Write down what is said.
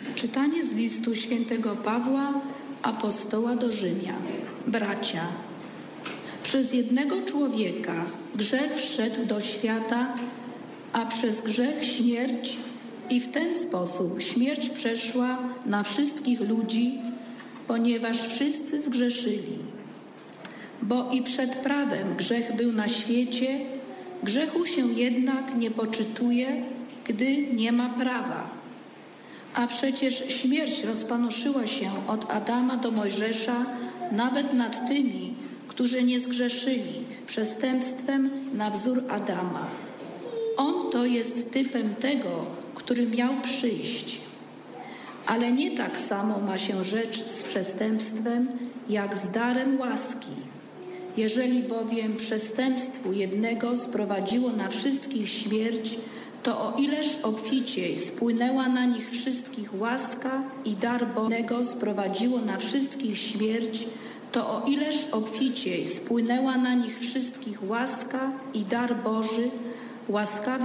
Czytanie z listu świętego Pawła, apostoła do Rzymian. Bracia, przez jednego człowieka grzech wszedł do świata, a przez grzech śmierć, i w ten sposób śmierć przeszła na wszystkich ludzi, ponieważ wszyscy zgrzeszyli. Bo i przed prawem grzech był na świecie, grzechu się jednak nie poczytuje, gdy nie ma prawa. A przecież śmierć rozpanoszyła się od Adama do Mojżesza nawet nad tymi, którzy nie zgrzeszyli przestępstwem na wzór Adama. On to jest typem tego, który miał przyjść. Ale nie tak samo ma się rzecz z przestępstwem, jak z darem łaski. Jeżeli bowiem przestępstwu jednego sprowadziło na wszystkich śmierć, to o ileż obficiej spłynęła na nich wszystkich łaska i dar Bożego sprowadziło na wszystkich śmierć, to o ileż obficiej spłynęła na nich wszystkich łaska i dar Boży, łaskawy